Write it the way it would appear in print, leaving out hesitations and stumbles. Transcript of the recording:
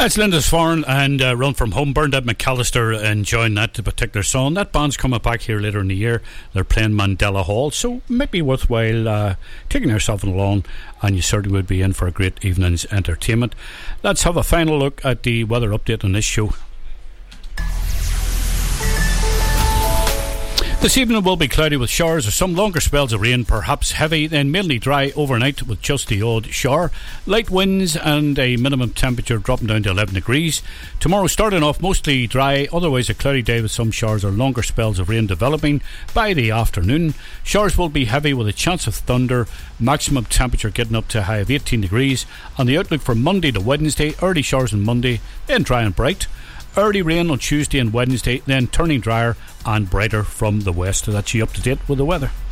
That's Lindisfarne and Run From Home. Bernadette McAllister enjoying that particular song. That band's coming back here later in the year. They're playing Mandela Hall, so it might be worthwhile taking yourself along, and you certainly would be in for a great evening's entertainment. Let's have a final look at the weather update on this show. This evening will be cloudy with showers or some longer spells of rain, perhaps heavy, then mainly dry overnight with just the odd shower. Light winds and a minimum temperature dropping down to 11 degrees. Tomorrow starting off mostly dry, otherwise a cloudy day with some showers or longer spells of rain developing by the afternoon. Showers will be heavy with a chance of thunder, maximum temperature getting up to a high of 18 degrees. And the outlook for Monday to Wednesday, early showers on Monday, then dry and bright. Early rain on Tuesday and Wednesday, then turning drier and brighter from the west. So that's you up to date with the weather.